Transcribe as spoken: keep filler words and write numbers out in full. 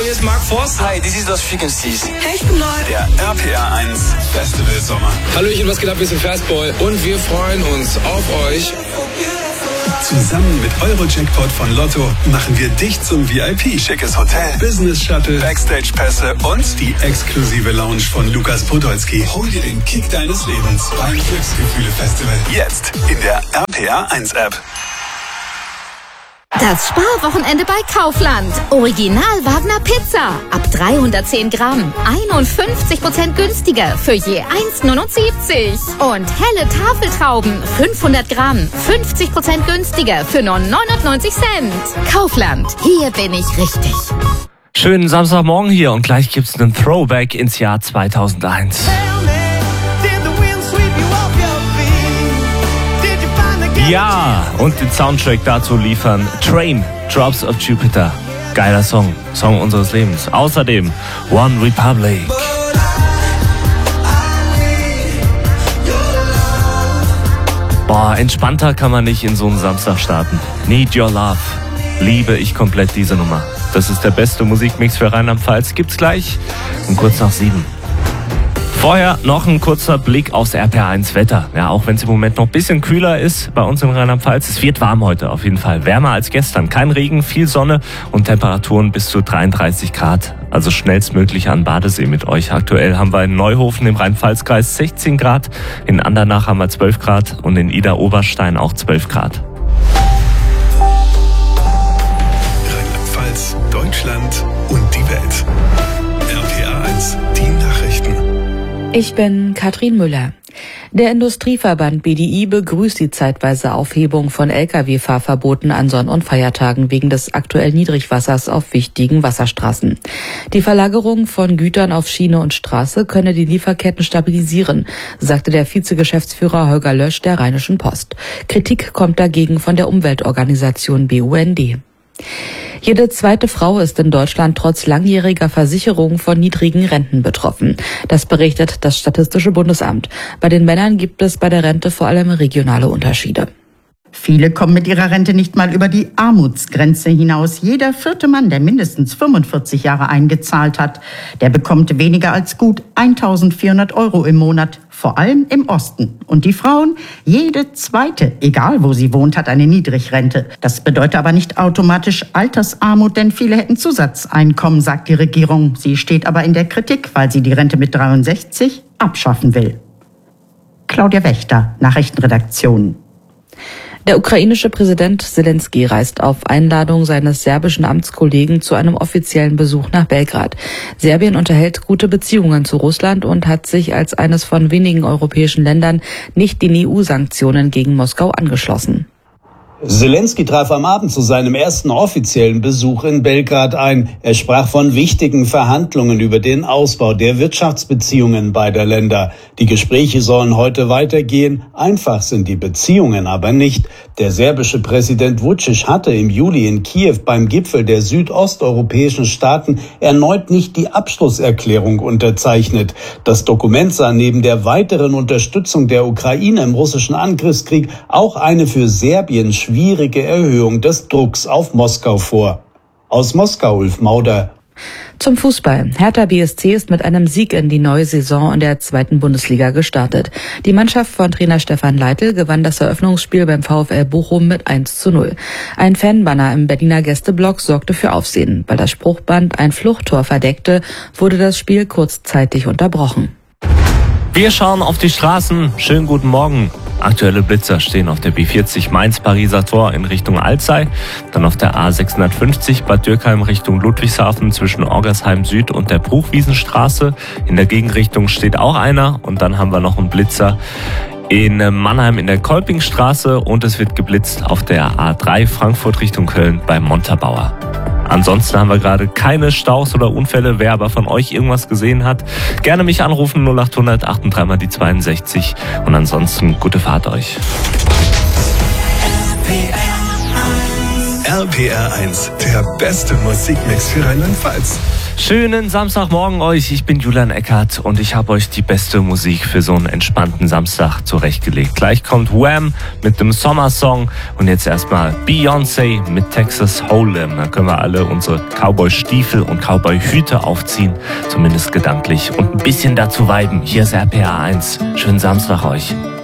hier ist Mark Forster. Hi, this is Lost Frequencies. Hey, ich bin neu. Der R P R eins Festival Sommer. Hallöchen, was geht ab? Wir sind Fastball und wir freuen uns auf euch. Zusammen mit Euro-Jackpot von Lotto machen wir dich zum V I P. Schickes Hotel, Business Shuttle, Backstage-Pässe und die exklusive Lounge von Lukas Podolski. Hol dir den Kick deines Lebens beim Glücksgefühle-Festival. Jetzt in der R P R eins App. Das Sparwochenende bei Kaufland. Original Wagner Pizza. Ab dreihundertzehn Gramm. einundfünfzig Prozent günstiger für je eins neunundsiebzig. Und helle Tafeltrauben. fünfhundert Gramm. fünfzig Prozent günstiger für nur neunundneunzig Cent. Kaufland. Hier bin ich richtig. Schönen Samstagmorgen hier und gleich gibt's einen Throwback ins Jahr zweitausendeins. Ja, und den Soundtrack dazu liefern Train, Drops of Jupiter. Geiler Song, Song unseres Lebens. Außerdem One Republic. Boah, entspannter kann man nicht in so einen Samstag starten. Need Your Love. Liebe ich komplett diese Nummer. Das ist der beste Musikmix für Rheinland-Pfalz. Gibt's gleich um kurz nach sieben. Vorher noch ein kurzer Blick aufs R P R eins Wetter. Ja, auch wenn es im Moment noch ein bisschen kühler ist bei uns in Rheinland-Pfalz. Es wird warm heute auf jeden Fall. Wärmer als gestern. Kein Regen, viel Sonne und Temperaturen bis zu dreiunddreißig Grad. Also schnellstmöglich an Badesee mit euch. Aktuell haben wir in Neuhofen im Rhein-Pfalz-Kreis sechzehn Grad. In Andernach haben wir zwölf Grad und in Idar-Oberstein auch zwölf Grad. Rheinland-Pfalz, Deutschland und die Welt. R P R eins, die Nachrichten. Ich bin Katrin Müller. Der Industrieverband B D I begrüßt die zeitweise Aufhebung von L K W-Fahrverboten an Sonn- und Feiertagen wegen des aktuell Niedrigwassers auf wichtigen Wasserstraßen. Die Verlagerung von Gütern auf Schiene und Straße könne die Lieferketten stabilisieren, sagte der Vizegeschäftsführer Holger Lösch der Rheinischen Post. Kritik kommt dagegen von der Umweltorganisation B U N D. Jede zweite Frau ist in Deutschland trotz langjähriger Versicherung von niedrigen Renten betroffen. Das berichtet das Statistische Bundesamt. Bei den Männern gibt es bei der Rente vor allem regionale Unterschiede. Viele kommen mit ihrer Rente nicht mal über die Armutsgrenze hinaus. Jeder vierte Mann, der mindestens fünfundvierzig Jahre eingezahlt hat, der bekommt weniger als gut eintausendvierhundert Euro im Monat, vor allem im Osten. Und die Frauen, jede zweite, egal wo sie wohnt, hat eine Niedrigrente. Das bedeutet aber nicht automatisch Altersarmut, denn viele hätten Zusatzeinkommen, sagt die Regierung. Sie steht aber in der Kritik, weil sie die Rente mit dreiundsechzig abschaffen will. Claudia Wächter, Nachrichtenredaktion. Der ukrainische Präsident Zelensky reist auf Einladung seines serbischen Amtskollegen zu einem offiziellen Besuch nach Belgrad. Serbien unterhält gute Beziehungen zu Russland und hat sich als eines von wenigen europäischen Ländern nicht den E U-Sanktionen gegen Moskau angeschlossen. Zelensky traf am Abend zu seinem ersten offiziellen Besuch in Belgrad ein. Er sprach von wichtigen Verhandlungen über den Ausbau der Wirtschaftsbeziehungen beider Länder. Die Gespräche sollen heute weitergehen. Einfach sind die Beziehungen aber nicht. Der serbische Präsident Vučić hatte im Juli in Kiew beim Gipfel der südosteuropäischen Staaten erneut nicht die Abschlusserklärung unterzeichnet. Das Dokument sah neben der weiteren Unterstützung der Ukraine im russischen Angriffskrieg auch eine für Serbien schwierige Erhöhung des Drucks auf Moskau vor. Aus Moskau, Ulf Mauder. Zum Fußball. Hertha B S C ist mit einem Sieg in die neue Saison in der zweiten Bundesliga gestartet. Die Mannschaft von Trainer Stefan Leitl gewann das Eröffnungsspiel beim VfL Bochum mit eins zu null. Ein Fanbanner im Berliner Gästeblock sorgte für Aufsehen. Weil das Spruchband ein Fluchttor verdeckte, wurde das Spiel kurzzeitig unterbrochen. Wir schauen auf die Straßen. Schönen guten Morgen. Aktuelle Blitzer stehen auf der B vierzig Mainz-Pariser Tor in Richtung Alzey, dann auf der A sechshundertfünfzig Bad Dürkheim Richtung Ludwigshafen zwischen Orgersheim Süd und der Bruchwiesenstraße. In der Gegenrichtung steht auch einer und dann haben wir noch einen Blitzer in Mannheim in der Kolpingstraße und es wird geblitzt auf der A drei Frankfurt Richtung Köln bei Montabaur. Ansonsten haben wir gerade keine Staus oder Unfälle. Wer aber von euch irgendwas gesehen hat, gerne mich anrufen, null achthundert achtunddreißig mal die zweiundsechzig. Und ansonsten gute Fahrt euch. R P R eins, der beste Musikmix für Rheinland-Pfalz. Schönen Samstagmorgen euch, ich bin Julian Eckert und ich habe euch die beste Musik für so einen entspannten Samstag zurechtgelegt. Gleich kommt Wham mit dem Sommersong und jetzt erstmal Beyoncé mit Texas Hold'em. Dann können wir alle unsere Cowboy-Stiefel und Cowboy-Hüte aufziehen, zumindest gedanklich, und ein bisschen dazu viben. Hier ist R P R eins. Schönen Samstag euch.